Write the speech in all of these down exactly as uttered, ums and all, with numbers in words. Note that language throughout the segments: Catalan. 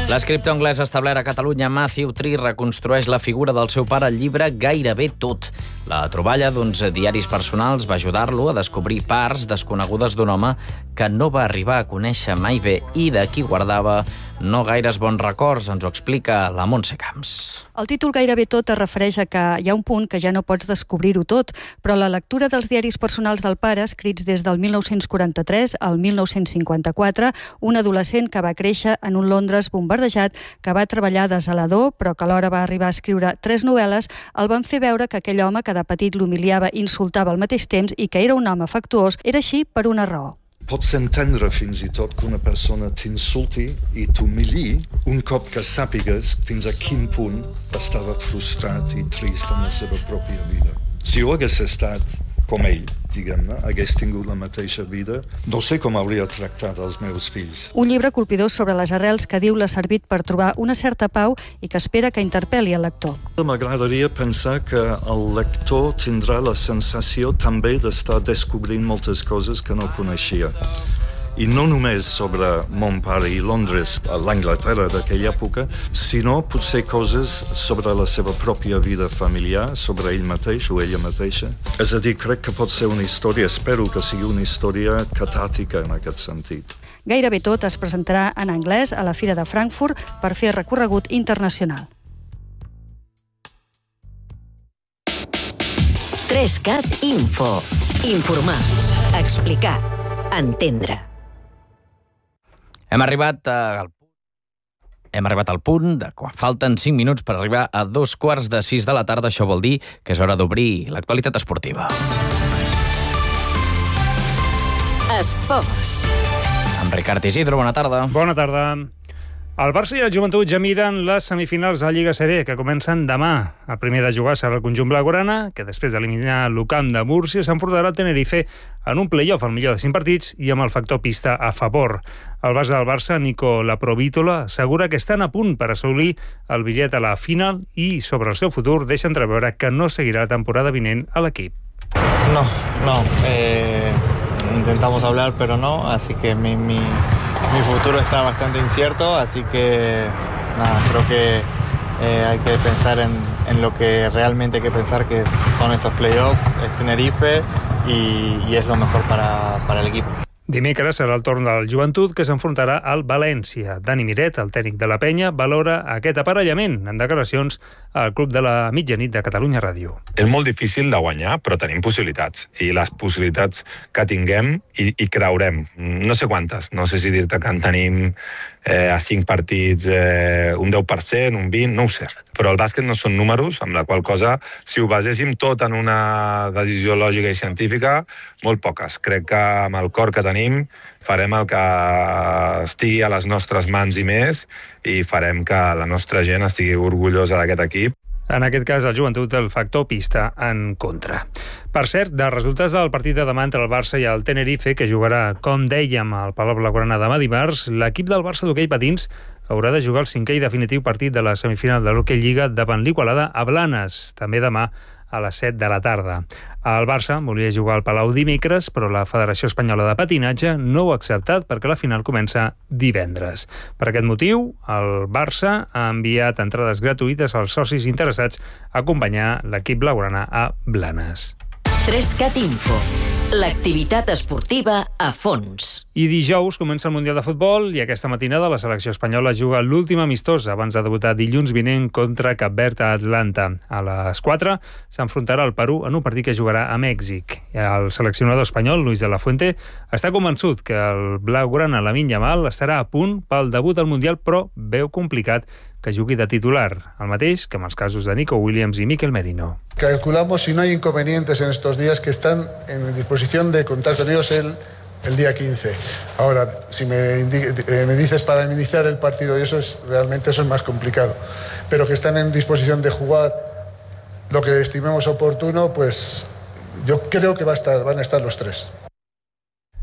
L'escriptor anglès establert a Catalunya, Matthew Tree, reconstrueix la figura del seu pare al llibre Gairebé tot. La troballa d'uns diaris personals va ajudar-lo a descobrir parts desconegudes d'un home que no va arribar a conèixer mai bé i de qui guardava no gaires bons records, ens ho explica la Montse Camps. El títol Gairebé tot es refereix a que hi ha un punt que ja no pots descobrir-ho tot, però la lectura dels diaris personals del pare, escrits des del mil nou-cents quaranta-tres al mil nou-cents cinquanta-quatre, un adolescent que va créixer en un Londres bombardejat, que va treballar de zelador, però que alhora va arribar a escriure tres novel·les, el van fer veure que aquell home que de petit l'humiliava i insultava al mateix temps i que era un home afectuós, era així per una raó. Pots entendre fins i tot que una persona t'insulti i t'humiliï un cop que sàpigues fins a quin punt estava frustrat i trist en la seva pròpia vida. Si jo hagués estat com ell, diguem-ne, hagués tingut la mateixa vida, no sé com hauria tractat els meus fills. Un llibre colpidor sobre les arrels que diu l'ha servit per trobar una certa pau i que espera que interpel·li el lector. M'agradaria pensar que el lector tindrà la sensació també d'estar descobrint moltes coses que no coneixia. I no només sobre mon pare i Londres, a l'Anglaterra d'aquella època, sinó potser coses sobre la seva pròpia vida familiar, sobre ell mateix o ella mateixa. És a dir, crec que pot ser una història, espero que sigui una història catàrtica en aquest sentit. Gairebé tot es presentarà en anglès a la Fira de Frankfurt per fer recorregut internacional. tres cat Info. Informar, explicar, entendre. Hem arribat al Hem arribat al punt de quan falten cinc minuts per arribar a dos quarts de sis de la tarda. Això vol dir que és hora d'obrir l'actualitat esportiva. Esports. Amb Ricard Isidro, bona tarda. Bona tarda. El Barça i el Joventut ja miren les semifinals de Lliga C B, que comencen demà. El primer de jugar serà el conjunt blaugrana, que després d'eliminar l'U-Camp de Múrcia s'enfrontarà al Tenerife en un play-off al millor de cinc partits i amb el factor pista a favor. El base del Barça, Nico Laprovítola, assegura que estan a punt per assolir el bitllet a la final i sobre el seu futur deixa entreveure que no seguirà la temporada vinent a l'equip. No, no. Eh, intentamos hablar, pero no, así que mi... mi... Mi futuro está bastante incierto, así que nada, creo que eh, hay que pensar en, en lo que realmente hay que pensar, que son estos playoffs, es Tenerife y, y es lo mejor para, para el equipo. Dimecres serà el torn del Joventut, que s'enfrontarà al València. Dani Miret, el tècnic de la Penya, valora aquest aparellament en declaracions al Club de la Mitjanit de Catalunya Ràdio. És molt difícil de guanyar, però tenim possibilitats. I les possibilitats que tinguem i, i creurem. No sé quantes. No sé si dir-te que en tenim eh, a cinc partits eh, un deu per cent, un vint, no ho sé. Però el bàsquet no són números, amb la qual cosa, si ho baséssim tot en una decisió lògica i científica, molt poques. Crec que amb el cor que tenim farem el que estigui a les nostres mans i més i farem que la nostra gent estigui orgullosa d'aquest equip. En aquest cas, el Joventut, el factor pista en contra. Per cert, de resultats del partit de demà entre el Barça i el Tenerife, que jugarà, com dèiem, al Palau Blaugrana demà dimarts, l'equip del Barça d'hoquei patins haurà de jugar el cinquè i definitiu partit de la semifinal de l'Hockey Lliga davant l'Igualada a Blanes, també demà a les set de la tarda. El Barça volia jugar al Palau dimecres, però la Federació Espanyola de Patinatge no ho ha acceptat perquè la final comença divendres. Per aquest motiu, el Barça ha enviat entrades gratuïtes als socis interessats a acompanyar l'equip blaugrana a Blanes. tres cat Info. L'activitat esportiva a fons. I dijous comença el Mundial de Futbol i aquesta matinada la selecció espanyola juga l'últim amistós abans de debutar dilluns vinent contra Cap Verd a Atlanta. A les quatre s'enfrontarà al Perú en un partit que jugarà a Mèxic. El seleccionador espanyol, Luis de la Fuente, està convençut que el blaugrana Lamine Yamal estarà a punt pel debut al Mundial, però veu complicat que jugui de titular, el mateix que amb els casos de Nico Williams i Mikel Merino. Calculamos, si no hay inconvenientes en estos días, que están en disposición de contar con ellos el, el día quince. Ahora, si me, eh, me dices para iniciar el partido, y eso es realmente eso es más complicado, pero que están en disposición de jugar lo que estimemos oportuno, pues yo creo que va a estar, van a estar los tres.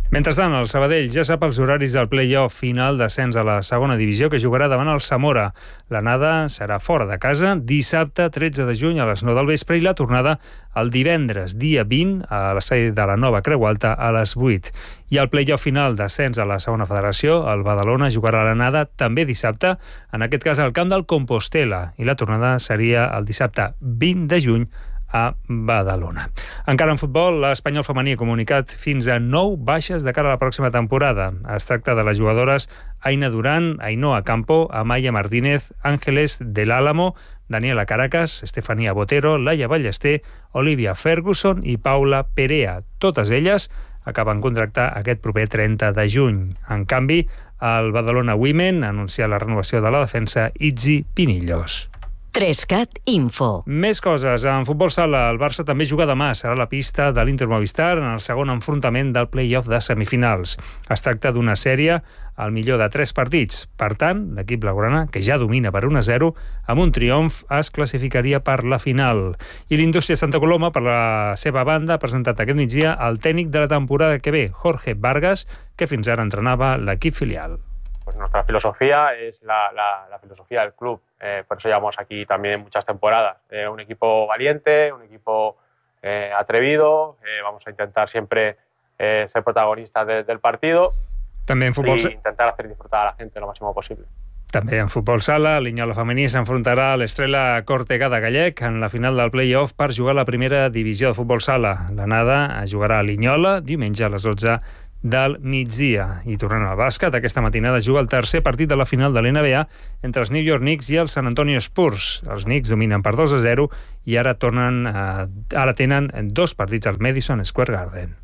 Mentrestant, el Sabadell ja sap els horaris del play-off final d'ascens a la segona divisió que jugarà davant el Zamora. L'anada serà fora de casa dissabte tretze de juny a les nou del vespre i la tornada el divendres dia vint a l'estadi de la Nova Creu Alta a les vuit. I el play-off final d'ascens a la segona federació, el Badalona jugarà l'anada també dissabte, en aquest cas al camp del Compostela, i la tornada seria el dissabte vint de juny a Badalona. Encara en futbol, l'Espanyol femení ha comunicat fins a nou baixes de cara a la pròxima temporada. Es tracta de les jugadores Aina Durán, Ainhoa Campo, Amaya Martínez, Ángeles del Álamo, Daniela Caracas, Estefania Botero, Laia Ballester, Olivia Ferguson i Paula Perea. Totes elles acaben contractar aquest proper trenta de juny. En canvi, el Badalona Women ha anunciat la renovació de la defensa Itzi Pinillos. Trescat Info. Més coses. En futbol sala, el Barça també juga demà. Serà la pista de l'Inter Movistar en el segon enfrontament del play-off de semifinals. Es tracta d'una sèrie al millor de tres partits. Per tant, l'equip blaugrana, que ja domina per un a zero, amb un triomf es classificaria per la final. I l'Indústria Santa Coloma, per la seva banda, ha presentat aquest migdia el tècnic de la temporada que ve, Jorge Vargas, que fins ara entrenava l'equip filial. Pues nuestra filosofía es la, la, la filosofía del club, eh, por eso llevamos aquí también muchas temporadas. Eh, un equipo valiente, un equipo eh, atrevido, eh, vamos a intentar siempre eh, ser protagonistas de, del partido També en futbol... y intentar hacer disfrutar a la gente lo máximo posible. També en futbol sala, l'Inyola femení s'enfrontarà a l'Estrela Córtega de Gallec en la final del play-off per jugar a la primera divisió de futbol sala. L'anada jugarà a l'Inyola diumenge a les dotze del migdia. I tornant al bàsquet, aquesta matinada juga el tercer partit de la final de l'N B A entre els New York Knicks i els San Antonio Spurs. Els Knicks dominen per dos a zero i ara tornen a, ara tenen dos partits al Madison Square Garden.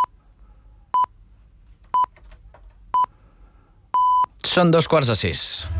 Són dos quarts de sis.